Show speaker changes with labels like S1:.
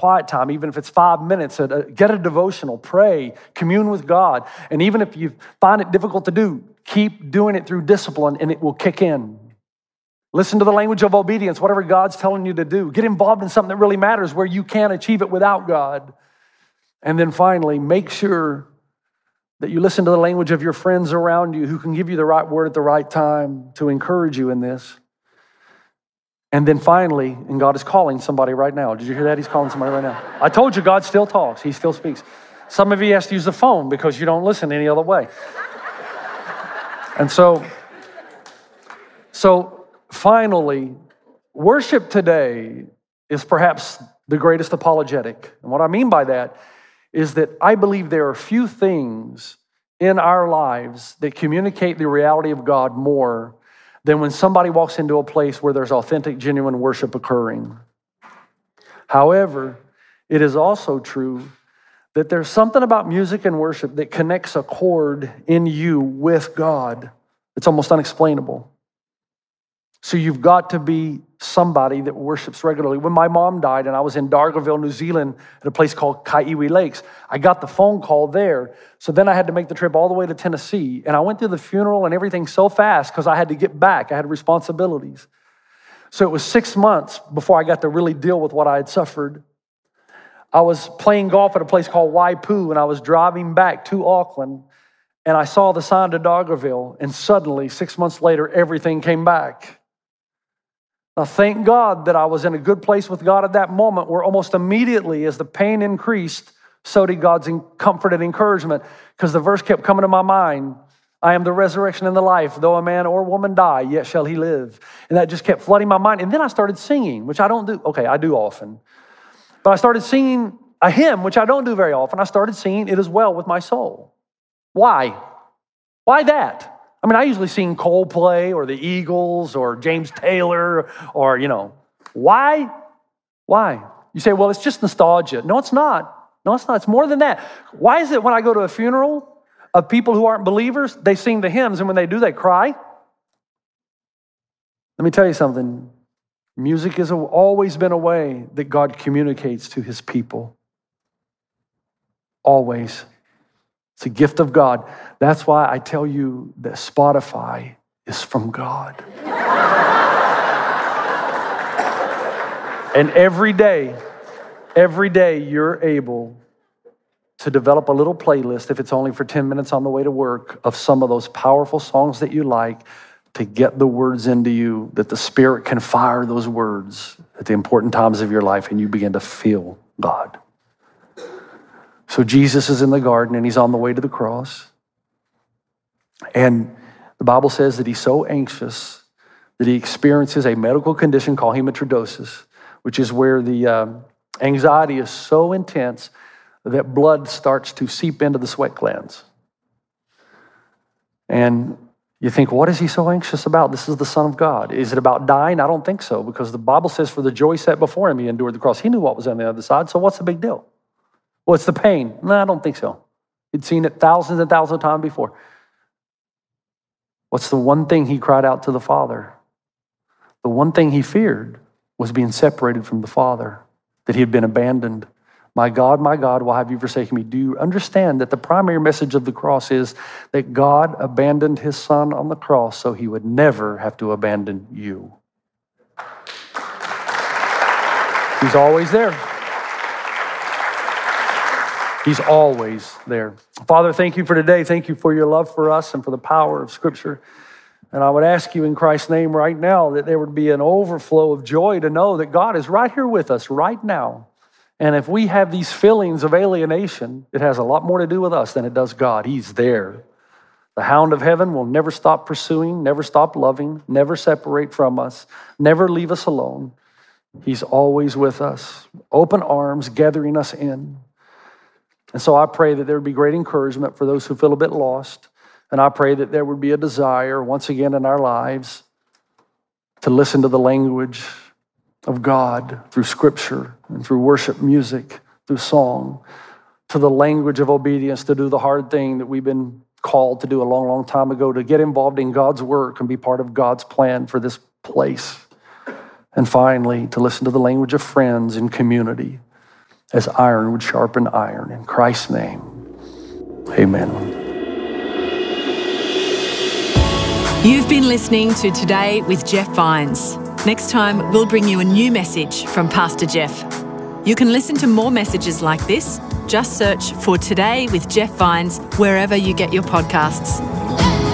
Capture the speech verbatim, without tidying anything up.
S1: quiet time, even if it's five minutes, get a devotional, pray, commune with God. And even if you find it difficult to do, keep doing it through discipline and it will kick in. Listen to the language of obedience, whatever God's telling you to do. Get involved in something that really matters where you can't achieve it without God. And then finally, make sure that you listen to the language of your friends around you who can give you the right word at the right time to encourage you in this. And then finally, and God is calling somebody right now. Did you hear that? He's calling somebody right now. I told you God still talks. He still speaks. Some of you have to use the phone because you don't listen any other way. And so, so finally, worship today is perhaps the greatest apologetic. And what I mean by that is that I believe there are few things in our lives that communicate the reality of God more than when somebody walks into a place where there's authentic, genuine worship occurring. However, it is also true that there's something about music and worship that connects a chord in you with God. It's almost unexplainable. So you've got to be somebody that worships regularly. When my mom died and I was in Dargaville, New Zealand, at a place called Kaiwi Lakes, I got the phone call there. So then I had to make the trip all the way to Tennessee. And I went through the funeral and everything so fast because I had to get back. I had responsibilities. So it was six months before I got to really deal with what I had suffered. I was playing golf at a place called Waipu, and I was driving back to Auckland, and I saw the sign to Dargaville, and suddenly, six months later, everything came back. Now, thank God that I was in a good place with God at that moment, where almost immediately as the pain increased, so did God's comfort and encouragement, because the verse kept coming to my mind, I am the resurrection and the life. Though a man or woman die, yet shall he live. And that just kept flooding my mind. And then I started singing, which I don't do. Okay, I do often. But I started singing a hymn, which I don't do very often. I started singing It Is Well With My Soul. Why? Why that? I mean, I usually sing Coldplay or the Eagles or James Taylor or, you know, why? Why? You say, well, it's just nostalgia. No, it's not. No, it's not. It's more than that. Why is it when I go to a funeral of people who aren't believers, they sing the hymns, and when they do, they cry? Let me tell you something. Music has always been a way that God communicates to his people. Always. It's a gift of God. That's why I tell you that Spotify is from God. And every day, every day you're able to develop a little playlist, if it's only for ten minutes on the way to work, of some of those powerful songs that you like, to get the words into you, that the Spirit can fire those words at the important times of your life and you begin to feel God. So Jesus is in the garden and he's on the way to the cross. And the Bible says that he's so anxious that he experiences a medical condition called hematoidrosis, which is where the uh, anxiety is so intense that blood starts to seep into the sweat glands. And you think, what is he so anxious about? This is the Son of God. Is it about dying? I don't think so, because the Bible says for the joy set before him, he endured the cross. He knew what was on the other side, so what's the big deal? Well, it's the pain. No, I don't think so. He'd seen it thousands and thousands of times before. What's the one thing he cried out to the Father? The one thing he feared was being separated from the Father, that he had been abandoned. My God, my God, why have you forsaken me? Do you understand that the primary message of the cross is that God abandoned his Son on the cross so he would never have to abandon you? He's always there. He's always there. Father, thank you for today. Thank you for your love for us and for the power of Scripture. And I would ask you in Christ's name right now that there would be an overflow of joy to know that God is right here with us right now. And if we have these feelings of alienation, it has a lot more to do with us than it does God. He's there. The hound of heaven will never stop pursuing, never stop loving, never separate from us, never leave us alone. He's always with us, open arms, gathering us in. And so I pray that there would be great encouragement for those who feel a bit lost. And I pray that there would be a desire once again in our lives to listen to the language of God through Scripture and through worship music, through song, to the language of obedience, to do the hard thing that we've been called to do a long, long time ago, to get involved in God's work and be part of God's plan for this place. And finally, to listen to the language of friends and community. as iron would sharpen iron. In Christ's name, amen.
S2: You've been listening to Today with Jeff Vines. Next time, we'll bring you a new message from Pastor Jeff. You can listen to more messages like this. Just search for Today with Jeff Vines wherever you get your podcasts.